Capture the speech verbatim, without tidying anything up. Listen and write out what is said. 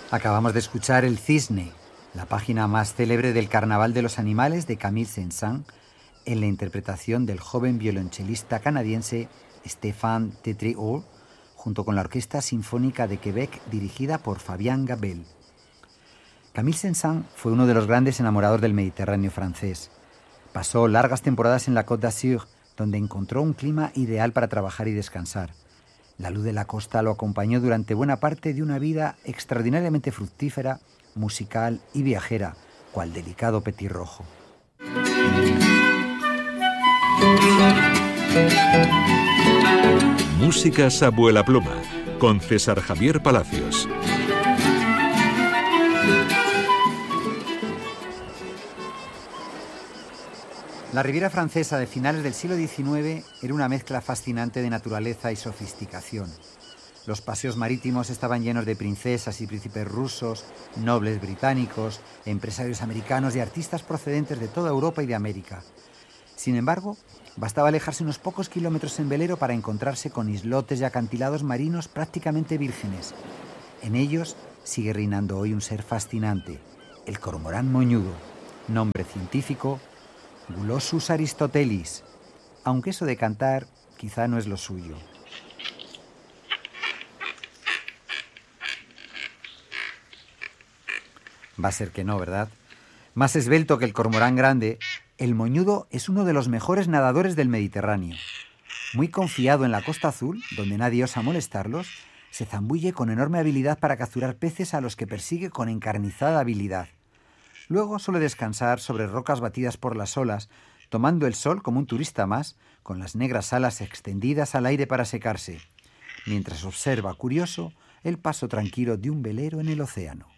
Acabamos de escuchar El Cisne, la página más célebre del Carnaval de los Animales de Camille Saint-Saëns, en la interpretación del joven violonchelista canadiense Stéphane Tétréault, junto con la Orquesta Sinfónica de Quebec dirigida por Fabien Gabel. Camille Saint-Saëns fue uno de los grandes enamorados del Mediterráneo francés. Pasó largas temporadas en la Côte d'Azur, donde encontró un clima ideal para trabajar y descansar. La luz de la costa lo acompañó durante buena parte de una vida extraordinariamente fructífera, musical y viajera, cual delicado petirrojo. Músicas Abuela Pluma, con César Javier Palacios. La Riviera francesa de finales del siglo diecinueve era una mezcla fascinante de naturaleza y sofisticación. Los paseos marítimos estaban llenos de princesas y príncipes rusos, nobles británicos, empresarios americanos y artistas procedentes de toda Europa y de América. Sin embargo, bastaba alejarse unos pocos kilómetros en velero para encontrarse con islotes y acantilados marinos prácticamente vírgenes. En ellos sigue reinando hoy un ser fascinante, el cormorán moñudo, nombre científico Bulosus aristotelis, aunque eso de cantar quizá no es lo suyo. Va a ser que no, ¿verdad? Más esbelto que el cormorán grande, el moñudo es uno de los mejores nadadores del Mediterráneo. Muy confiado en la Costa Azul, donde nadie osa molestarlos, se zambulle con enorme habilidad para capturar peces a los que persigue con encarnizada habilidad. Luego suele descansar sobre rocas batidas por las olas, tomando el sol como un turista más, con las negras alas extendidas al aire para secarse, mientras observa, curioso, el paso tranquilo de un velero en el océano.